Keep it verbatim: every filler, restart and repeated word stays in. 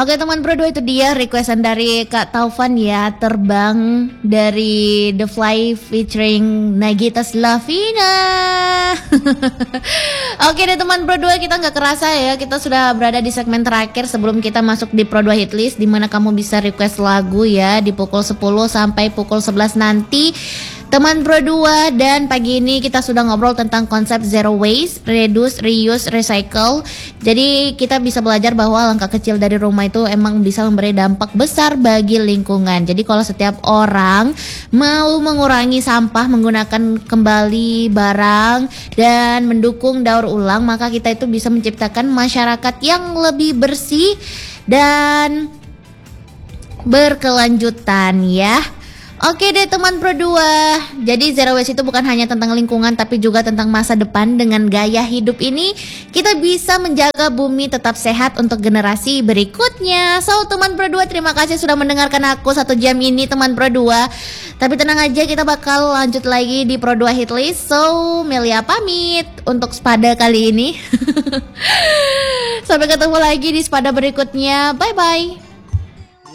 Oke teman Pro dua, itu dia requestan dari Kak Taufan ya, Terbang dari The Fly featuring Nagita Slavina. Oke deh teman Pro dua, kita nggak kerasa ya, kita sudah berada di segmen terakhir sebelum kita masuk di Pro dua Hitlist, dimana kamu bisa request lagu ya di pukul sepuluh sampai pukul sebelas nanti teman Pro dua. Dan pagi ini kita sudah ngobrol tentang konsep zero waste, reduce, reuse, recycle. Jadi kita bisa belajar bahwa langkah kecil dari rumah itu emang bisa memberi dampak besar bagi lingkungan. Jadi kalau setiap orang mau mengurangi sampah, menggunakan kembali barang dan mendukung daur ulang, maka kita itu bisa menciptakan masyarakat yang lebih bersih dan berkelanjutan ya. Oke deh teman Pro dua. Jadi zero waste itu bukan hanya tentang lingkungan, tapi juga tentang masa depan. Dengan gaya hidup ini kita bisa menjaga bumi tetap sehat untuk generasi berikutnya. So teman Pro dua, terima kasih sudah mendengarkan aku satu jam ini teman Pro dua. Tapi tenang aja, kita bakal lanjut lagi di Pro dua Hitlist. So Melia pamit untuk Spada kali ini. Sampai ketemu lagi di Spada berikutnya. Bye bye.